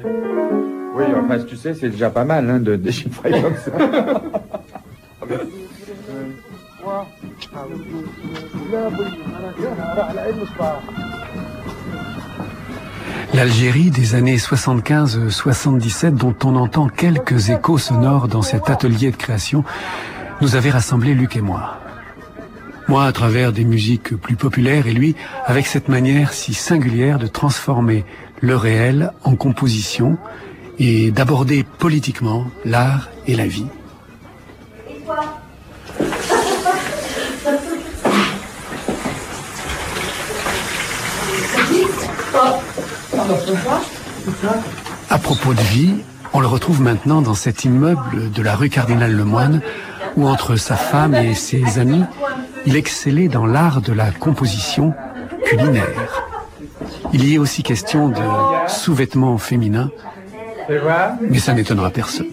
Oui, enfin, tu sais, c'est déjà pas mal hein, de déchiffrer comme ça. L'Algérie des années 75-77, dont on entend quelques échos sonores dans cet atelier de création, nous avait rassemblés, Luc et moi. Moi à travers des musiques plus populaires et lui avec cette manière si singulière de transformer le réel en composition et d'aborder politiquement l'art et la vie. À propos de vie, on le retrouve maintenant dans cet immeuble de la rue Cardinal-Lemoine où entre sa femme et ses amis, il excellait dans l'art de la composition culinaire. Il y est aussi question de sous-vêtements féminins, mais ça n'étonnera personne.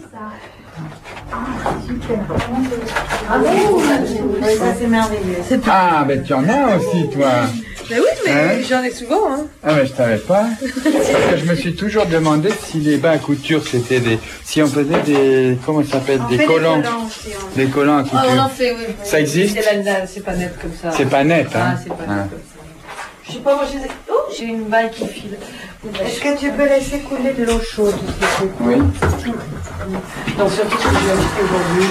Ah, mais tu en as aussi, toi. Mais oui, mais j'en ai souvent. Hein. Ah, mais je savais pas. Parce que je me suis toujours demandé si les bas à couture, c'était des... Si on faisait des... Comment ça s'appelle? Des collants. Des collants à couture. Ah, on en fait, oui. Ça existe? C'est pas net comme ça. C'est pas net, hein? Ah, c'est pas net comme ça. Je sais pas, moi j'ai une balle qui file. Est-ce que tu peux laisser couler de l'eau chaude? Oui. Non, surtout ce que je vais acheter aujourd'hui.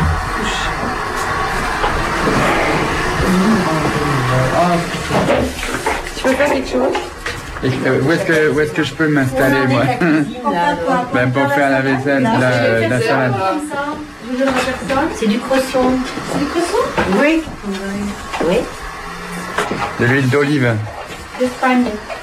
Tu peux faire quelque chose? Et, où est-ce que je peux m'installer, moi? Ben, pour faire la vaisselle, la salade. C'est du croissant. C'est du croissant? Oui. Oui. De l'huile d'olive. D'Espagne.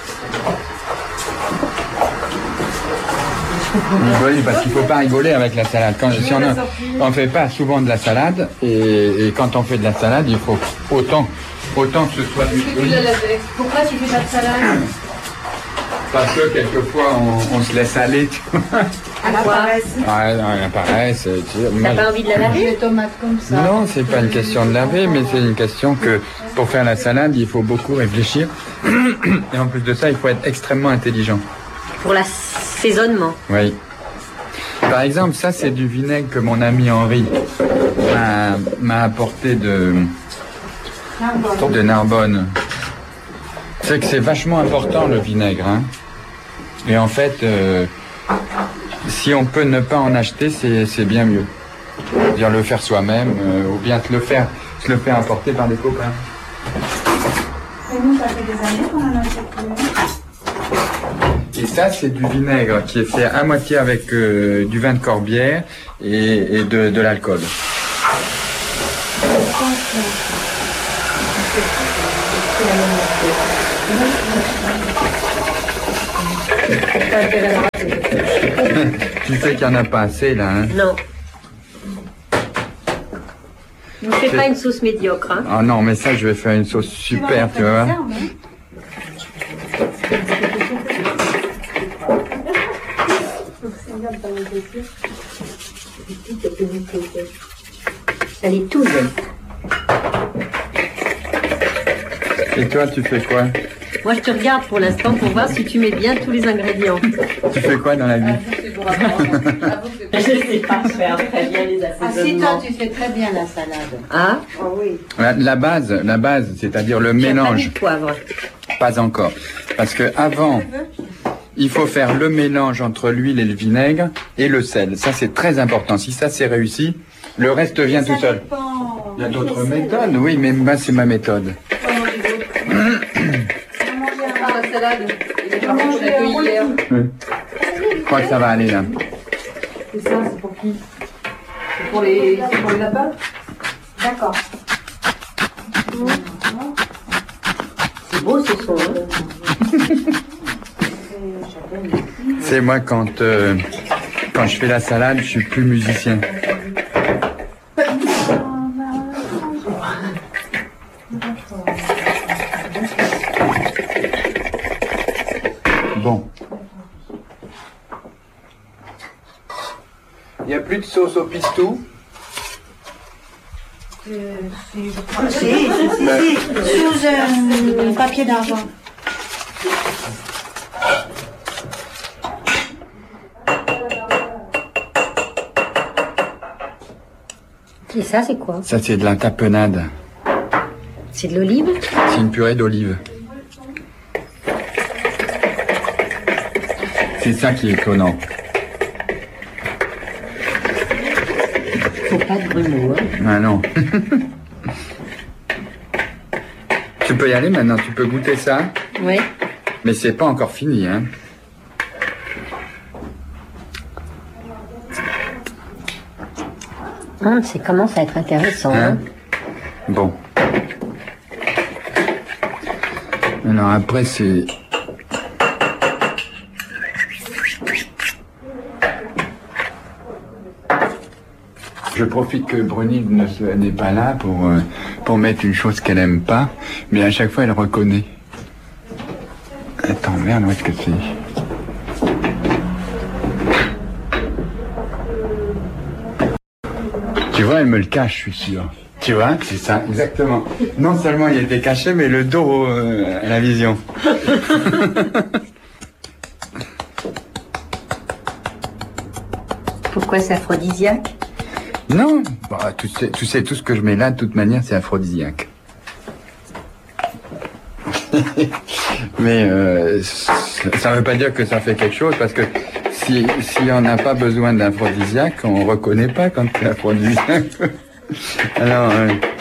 L'huile d'olive, parce qu'il ne faut pas rigoler avec la salade. Si on ne fait pas souvent de la salade, et quand on fait de la salade, il faut autant que ce soit d'huile d'olive. Pourquoi tu fais pas de salade? Parce que quelquefois, on se laisse aller, tu vois. À la paresse. Ouais, la paresse. T'as pas envie de la laver, les tomates comme ça? Non, c'est pas une question de laver, mais c'est une question que pour faire la salade, il faut beaucoup réfléchir. Et en plus de ça, il faut être extrêmement intelligent. Pour l'assaisonnement. Oui. Par exemple, ça, c'est du vinaigre que mon ami Henri m'a apporté de Narbonne. C'est que c'est vachement important, le vinaigre. Hein. Et en fait, si on peut ne pas en acheter, c'est bien mieux. C'est-à-dire le faire soi-même, ou bien se le faire apporter par des copains. Et nous, ça fait des années qu'on en achète plus. Et ça, c'est du vinaigre qui est fait à moitié avec du vin de Corbière et de l'alcool. Tu sais qu'il n'y en a pas assez là, hein? Non. Ne fais pas une sauce médiocre, hein? Ah non, mais ça, je vais faire une sauce super, tu vois. Elle est tout jeune. Et toi, tu fais quoi? Moi, je te regarde pour l'instant pour voir si tu mets bien tous les ingrédients. Tu fais quoi dans la vie? Je ne sais pas faire très bien les assaisonnements. Ah si, toi, tu fais très bien la salade. Ah? Oh oui. La base, c'est-à-dire le mélange. Pas poivre. Pas encore. Parce que avant, il faut faire le mélange entre l'huile et le vinaigre et le sel. Ça, c'est très important. Si ça, c'est réussi, le reste vient tout seul. Il y a d'autres méthodes, oui, mais moi, c'est ma méthode. La salade, je l'ai cueillie hier. Oui. Je crois que ça va aller là. Et ça, c'est pour qui? C'est pour les lapins? D'accord. C'est beau ce son, hein? C'est moi quand je fais la salade, je suis plus musicien. Bon. Il n'y a plus de sauce au pistou? Si, sous un papier d'argent. Et ça, c'est quoi? Ça, c'est de la tapenade. C'est de l'olive? C'est une purée d'olive. C'est ça qui est étonnant. Faut pas de grumeaux, hein. Ah non. Tu peux y aller maintenant, tu peux goûter ça. Oui. Mais c'est pas encore fini, hein. Ça commence à être intéressant, hein. Bon. Alors après, c'est... Je profite que Brunhilde n'est pas là pour mettre une chose qu'elle aime pas, mais à chaque fois elle reconnaît. Attends, merde, où est-ce que c'est? Tu vois, elle me le cache, je suis sûr. Tu vois, c'est ça, exactement. Non seulement il était caché, mais le dos à la vision. Pourquoi c'est aphrodisiaque? Non, bah, tu sais, tout ce que je mets là, de toute manière, c'est aphrodisiaque. Mais ça veut pas dire que ça fait quelque chose, parce que si on n'a pas besoin d'aphrodisiaque, on reconnaît pas quand c'est aphrodisiaque. Alors...